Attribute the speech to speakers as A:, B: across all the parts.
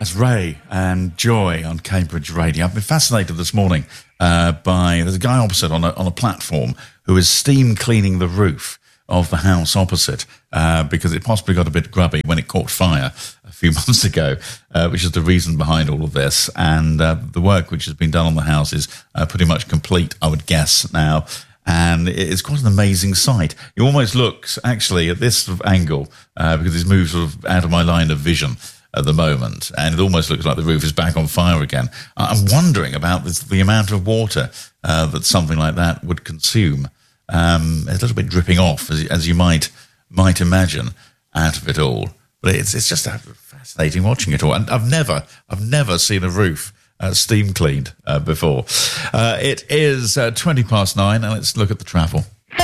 A: That's Ray and Joy on Cambridge Radio. I've been fascinated this morning there's a guy opposite on a platform who is steam cleaning the roof of the house opposite because it possibly got a bit grubby when it caught fire a few months ago, which is the reason behind all of this. And the work which has been done on the house is pretty much complete, I would guess, now. And it's quite an amazing sight. It almost looks, actually, at this sort of angle, because it's moved sort of out of my line of vision at the moment, and it almost looks like the roof is back on fire again. I'm wondering about the amount of water that something like that would consume. A little bit dripping off, as you might imagine, out of it all. But it's just fascinating watching it all. And I've never seen a roof steam cleaned before. It is 9:20, and let's look at the travel.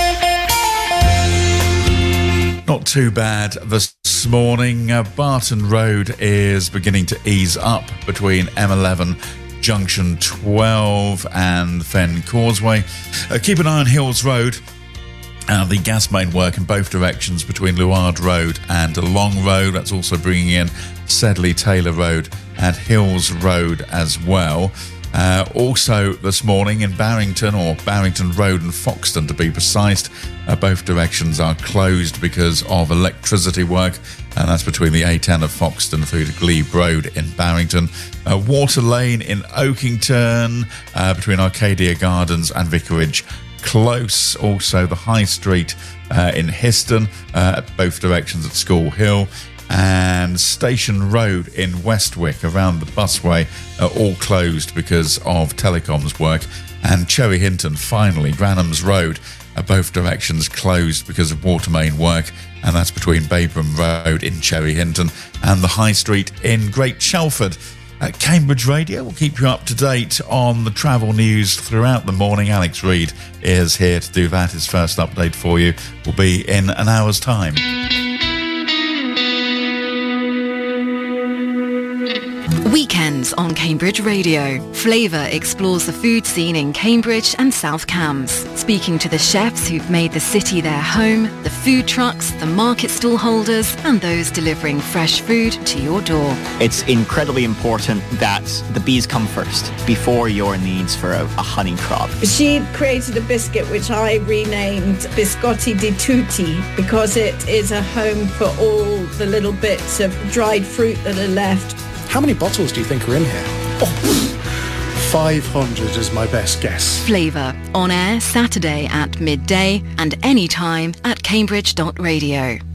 A: Not too bad this morning. Barton Road is beginning to ease up between M11 Junction 12 and Fen Causeway. Keep an eye on Hills Road. The gas main work in both directions between Luard Road and Long Road. That's also bringing in Sedley Taylor Road and Hills Road as well. Also this morning in Barrington, or Barrington Road and Foxton to be precise, both directions are closed because of electricity work, and that's between the A10 of Foxton through to Glebe Road in Barrington. Water Lane in Oakington, between Arcadia Gardens and Vicarage Close. Also the High Street in Histon, both directions at School Hill. And Station Road in Westwick around the busway are all closed because of telecoms work. And Cherry Hinton, finally, Granham's Road, both directions closed because of water main work, and that's between Babram Road in Cherry Hinton and the High Street in Great Shelford. Cambridge Radio will keep you up to date on the travel news throughout the morning. Alex Reid is here to do that. His first update for you will be in an hour's time.
B: Weekends on Cambridge Radio. Flavour explores the food scene in Cambridge and South Cambs, speaking to the chefs who've made the city their home, the food trucks, the market stall holders, and those delivering fresh food to your door.
C: It's incredibly important that the bees come first, before your needs for a honey crop.
D: She created a biscuit which I renamed Biscotti di Tutti, because it is a home for all the little bits of dried fruit that are left.
E: How many bottles do you think are in here? 500 is my best guess.
B: Flavour, on air Saturday at midday and anytime at cambridge.radio.